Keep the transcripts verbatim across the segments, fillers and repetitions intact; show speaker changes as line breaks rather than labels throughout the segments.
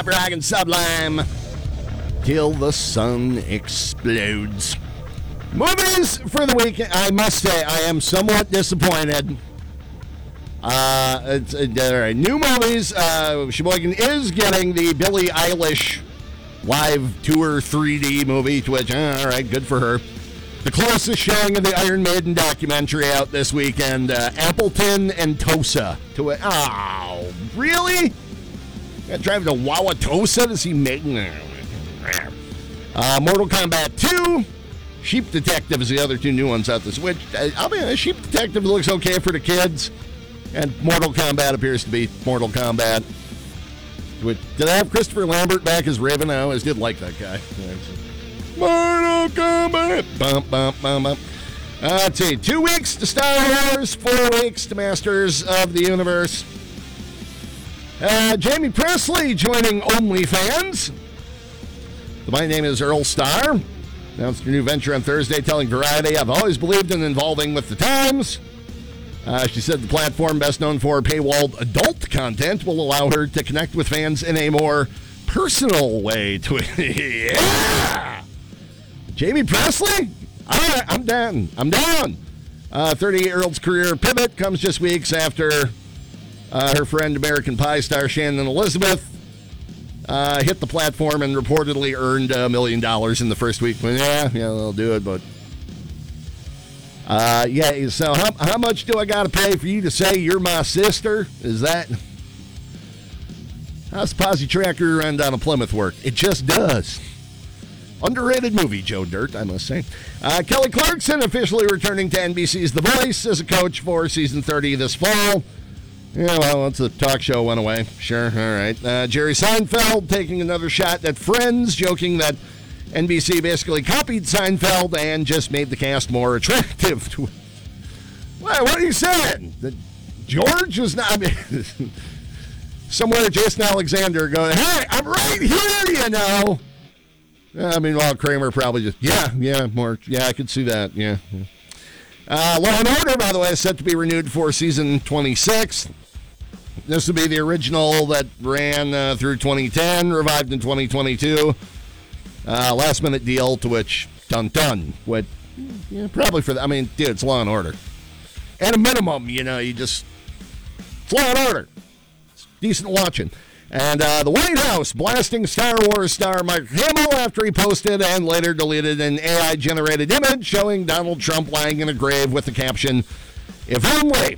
Rock and Sublime till the sun explodes. Movies for the weekend. I must say, I am somewhat disappointed. Uh, it's, uh, there are new movies. Uh, Sheboygan is getting the Billie Eilish live tour three D movie, to which, uh, all right, good for her. The closest showing of the Iron Maiden documentary out this weekend, uh, Appleton and Tosa. To it. Oh, really? Got drive to Wauwatosa to see Maiden. Uh, Mortal Kombat two. Sheep Detective is the other two new ones out this week. I mean, Sheep Detective looks okay for the kids. And Mortal Kombat appears to be Mortal Kombat. Did I have Christopher Lambert back as Raven? I always did like that guy. Mortal Kombat. Bump, bump, bump, bump. Uh, let's see. Two weeks to Star Wars. Four weeks to Masters of the Universe. Uh, Jamie Presley joining OnlyFans. My name is Earl Starr. Announced her new venture on Thursday, telling Variety, I've always believed in involving with the times. Uh, she said the platform, best known for paywalled adult content, will allow her to connect with fans in a more personal way. To yeah! Jamie Presley? All right, I'm down. I'm down. Uh, thirty-eight-year-old's career pivot comes just weeks after uh, her friend American Pie star Shannon Elizabeth uh, hit the platform and reportedly earned a million dollars in the first week. Well, yeah, yeah, they'll do it, but... Uh, yeah, so how, how much do I got to pay for you to say you're my sister? Is that... How's Posse Tracker run down a Plymouth work? It just does. Underrated movie, Joe Dirt, I must say. Uh, Kelly Clarkson officially returning to N B C's The Voice as a coach for season thirty this fall. Yeah, well, once the talk show went away. Sure, all right. Uh, Jerry Seinfeld taking another shot at Friends, joking that N B C basically copied Seinfeld and just made the cast more attractive. To Well, what are you saying? That George was not... I mean, somewhere Jason Alexander going, hey, I'm right here, you know. I mean, well, Kramer probably just, yeah, yeah, more, yeah, I could see that, yeah. Uh, Law and Order, by the way, is set to be renewed for season twenty-six. This will be the original that ran uh, through twenty ten, revived in twenty twenty-two. Uh, last minute deal to which, dun dun. What, yeah, probably for the, I mean, dude, it's Law and Order. At a minimum, you know, you just, it's Law and Order. It's decent watching. And uh, the White House blasting Star Wars star Mark Hamill after he posted and later deleted an A I-generated image showing Donald Trump lying in a grave with the caption, if only.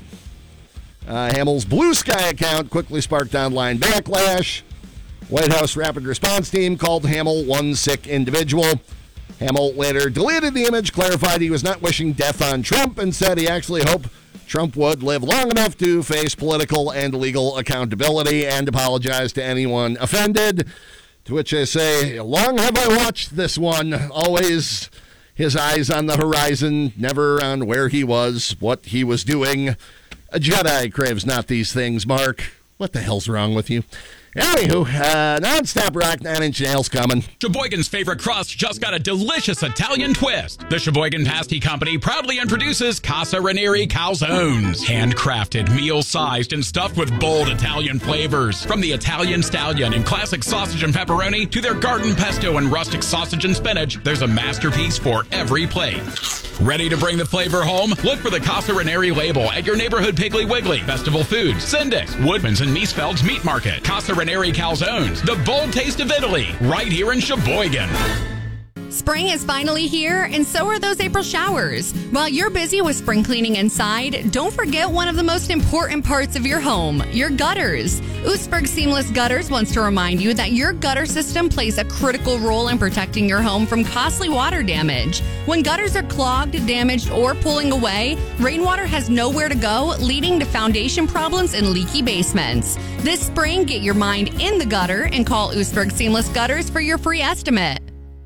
Uh, Hamill's Blue Sky account quickly sparked online backlash. White House Rapid Response Team called Hamill one sick individual. Hamill later deleted the image, clarified he was not wishing death on Trump, and said he actually hoped Trump would live long enough to face political and legal accountability and apologize to anyone offended. To which I say, long have I watched this one. Always his eyes on the horizon, never on where he was, what he was doing. A Jedi craves not these things, Mark. What the hell's wrong with you? Anywho, uh, non-stop rock, nine-inch nails coming.
Sheboygan's favorite crust just got a delicious Italian twist. The Sheboygan Pasty Company proudly introduces Casa Ranieri Calzones. Handcrafted, meal-sized, and stuffed with bold Italian flavors. From the Italian Stallion and classic sausage and pepperoni to their garden pesto and rustic sausage and spinach, there's a masterpiece for every plate. Ready to bring the flavor home? Look for the Casa Ranieri label at your neighborhood Piggly Wiggly, Festival Foods, Syndex, Woodman's, and Miesfeld's Meat Market. Casa Ranieri Calzones, the bold taste of Italy, right here in Sheboygan.
Spring is finally here, and so are those April showers. While you're busy with spring cleaning inside, don't forget one of the most important parts of your home, your gutters. Oostburg Seamless Gutters wants to remind you that your gutter system plays a critical role in protecting your home from costly water damage. When gutters are clogged, damaged, or pulling away, rainwater has nowhere to go, leading to foundation problems and leaky basements. This spring, get your mind in the gutter and call Oostburg Seamless Gutters for your free estimate.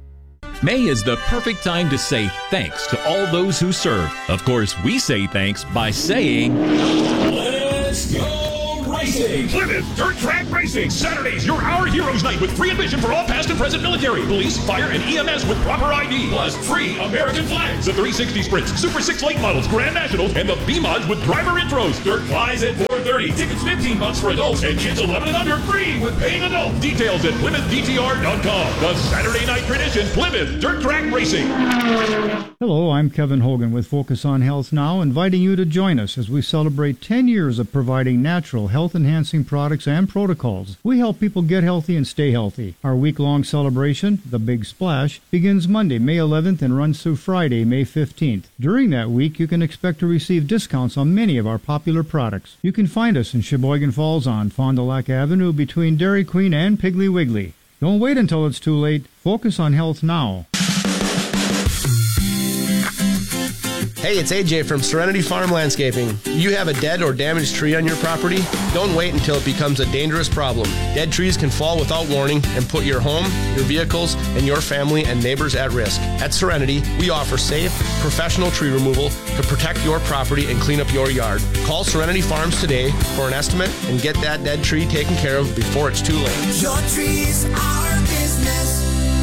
May is the perfect time to say thanks to all those who serve. Of course, we say thanks by saying,
Let's go racing! Racing. Plymouth Dirt Track Racing. Saturdays, your Our Heroes Night with free admission for all past and present military, police, fire, and E M S with proper I D. Plus free American flags, the three sixty Sprints, Super six Late Models, Grand Nationals, and the B-Mods with driver intros. Dirt flies at four thirty. Tickets fifteen bucks for adults and kids eleven and under free with paying adults. Details at Plymouth D T R dot com. The Saturday night tradition, Plymouth Dirt Track Racing.
Hello, I'm Kevin Hogan with Focus on Health Now, inviting you to join us as we celebrate ten years of providing natural health-enhancing products and protocols. We help people get healthy and stay healthy. Our week-long celebration, The Big Splash, begins Monday, May eleventh and runs through Friday, May fifteenth. During that week, you can expect to receive discounts on many of our popular products. You can find us in Sheboygan Falls on Fond du Lac Avenue between Dairy Queen and Piggly Wiggly. Don't wait until it's too late. Focus on health now.
Hey, it's A J from Serenity Farm Landscaping. You have a dead or damaged tree on your property? Don't wait until it becomes a dangerous problem. Dead trees can fall without warning and put your home, your vehicles, and your family and neighbors at risk. At Serenity, we offer safe, professional tree removal to protect your property and clean up your yard. Call Serenity Farms today for an estimate and get that dead tree taken care of before it's too late.
Your trees are business.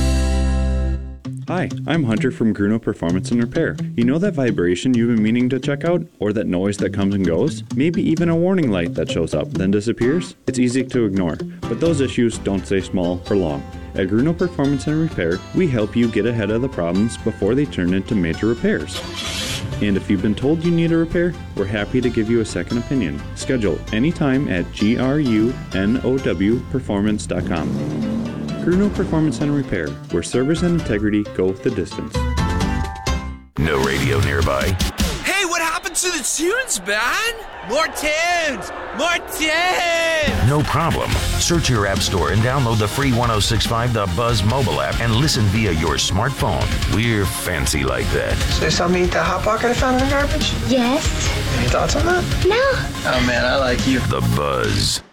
Hi, I'm Hunter from Gruno Performance and Repair. You know that vibration you've been meaning to check out? Or that noise that comes and goes? Maybe even a warning light that shows up, then disappears? It's easy to ignore, but those issues don't stay small for long. At Gruno Performance and Repair, we help you get ahead of the problems before they turn into major repairs. And if you've been told you need a repair, we're happy to give you a second opinion. Schedule anytime at G R U N O W performance dot com. Gruno Performance and Repair, where service and integrity go the distance.
No radio nearby.
Hey, what happened to the tunes, man? More tunes! More tunes!
No problem. Search your app store and download the free one oh six point five The Buzz mobile app and listen via your smartphone. We're fancy like that.
So they saw me eat that Hot Pocket I found in the garbage?
Yes.
Any thoughts on that?
No.
Oh man, I like you.
The Buzz.